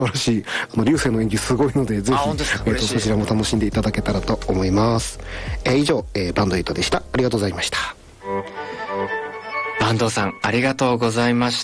晴らしい流星の演技すごいので、ぜひ、そちらも楽しんでいただけたらと思います。以上、バンドエイトでした。ありがとうございました。 坂東さん、ありがとうございました。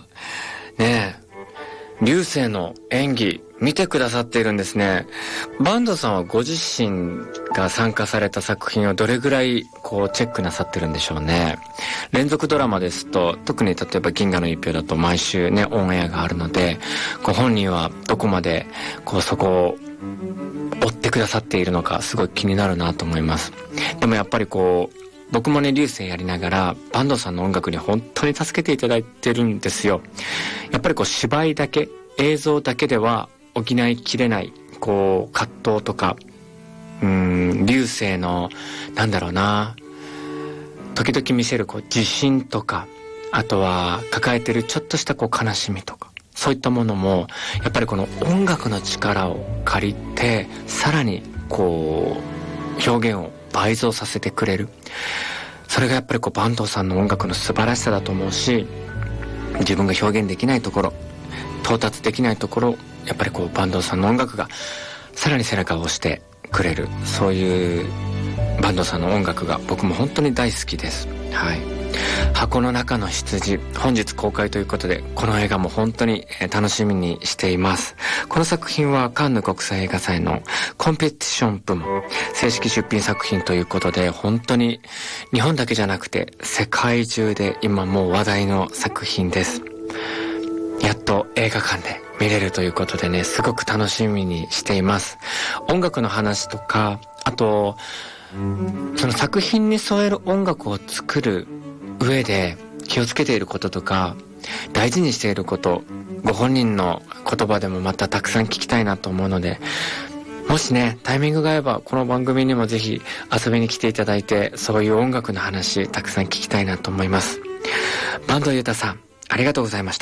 ねえ、流星の演技見てくださっているんですね。坂東さんはご自身が参加された作品をどれぐらいチェックなさってるんでしょうね。連続ドラマですと、特に例えば銀河の一票だと毎週ねオンエアがあるので、ご本人はどこまでそこを追ってくださっているのかすごい気になるなと思います。でもやっぱり僕もね流星やりながら坂東さんの音楽に本当に助けていただいてるんですよ。やっぱり芝居だけ、映像だけでは補いきれない葛藤とか、流星のなんだろうな、時々見せる自信とか、あとは抱えてるちょっとした悲しみとか、そういったものもやっぱりこの音楽の力を借りてさらに表現を倍増させてくれる。それがやっぱり坂東さんの音楽の素晴らしさだと思うし、自分が表現できないところ、到達できないところ、やっぱり坂東さんの音楽がさらに背中を押してくれる、そういう坂東さんの音楽が僕も本当に大好きです。はい。箱の中の羊、本日公開ということで、この映画も本当に楽しみにしています。この作品はカンヌ国際映画祭のコンペティション部門正式出品作品ということで、本当に日本だけじゃなくて世界中で今もう話題の作品です。やっと映画館で見れるということでね、すごく楽しみにしています。音楽の話とか、あとその作品に添える音楽を作る上で気をつけていることとか、大事にしていること、ご本人の言葉でもまたたくさん聞きたいなと思うので、もしねタイミングが合えばこの番組にもぜひ遊びに来ていただいて、そういう音楽の話たくさん聞きたいなと思います。坂東裕太さん、ありがとうございました。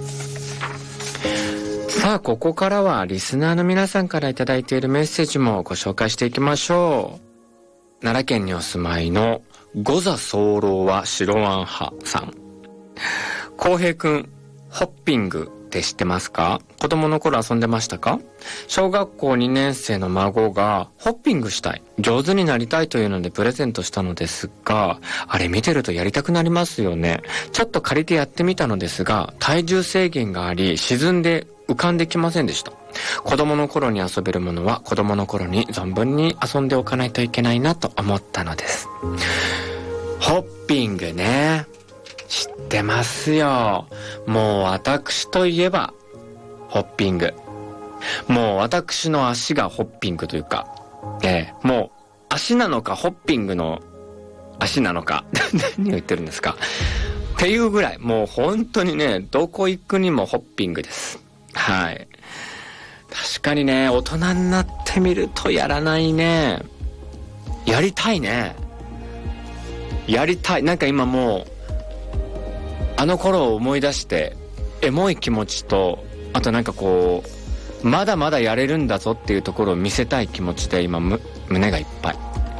さあ、ここからはリスナーの皆さんからいただいているメッセージもご紹介していきましょう。奈良県にお住まいの五座候は白あん派さん。浩平くん、ホッピングって知ってますか？子供の頃遊んでましたか？小学校2年生の孫がホッピングしたい、上手になりたいというのでプレゼントしたのですが、あれ見てるとやりたくなりますよね。ちょっと借りてやってみたのですが、体重制限があり沈んで浮かんできませんでした。子供の頃に遊べるものは子供の頃に存分に遊んでおかないといけないなと思ったのです。ホッピングね、知ってますよ。もう私といえばホッピング。もう私の足がホッピングというか、もう足なのかホッピングの足なのか何を言ってるんですかっていうぐらい、もう本当にね、どこ行くにもホッピングです。はい。確かにね、大人になってみるとやらないね。やりたいね。やりたい。なんか今もうあの頃を思い出してエモい気持ちと、あとなんかまだまだやれるんだぞっていうところを見せたい気持ちで今胸がいっぱい。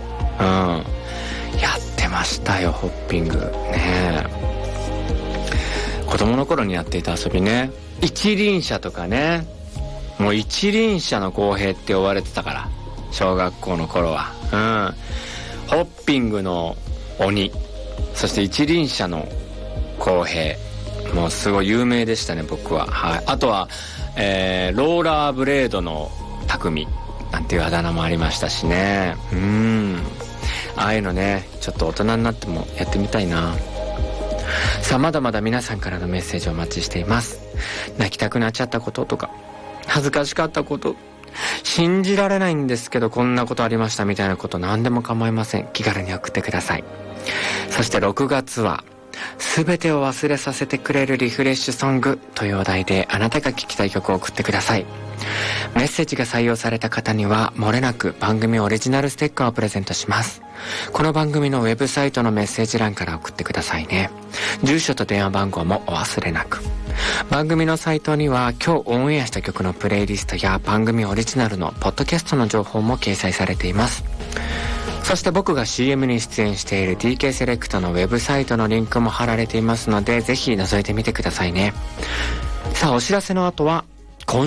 やってましたよ、ホッピングね。子供の頃にやっていた遊びね、一輪車とかね。もう一輪車の公平って呼ばれてたから、小学校の頃は。ホッピングの鬼、そして一輪車の公平、もうすごい有名でしたね、僕は。はい。あとは、ローラーブレードの匠なんていうあだ名もありましたしね。ああいうのね、ちょっと大人になってもやってみたいな。さあ、まだまだ皆さんからのメッセージをお待ちしています。泣きたくなっちゃったこととか、恥ずかしかったこと、信じられないんですけどこんなことありましたみたいなこと、何でも構いません。気軽に送ってください。そして6月は全てを忘れさせてくれるリフレッシュソングというお題で、あなたが聴きたい曲を送ってください。メッセージが採用された方には漏れなく番組オリジナルステッカーをプレゼントします。この番組のウェブサイトのメッセージ欄から送ってくださいね。住所と電話番号もお忘れなく。番組のサイトには今日オンエアした曲のプレイリストや番組オリジナルのポッドキャストの情報も掲載されています。そして僕が CM に出演している TK セレクトのウェブサイトのリンクも貼られていますので、ぜひ覗いてみてくださいね。さあ、お知らせの後は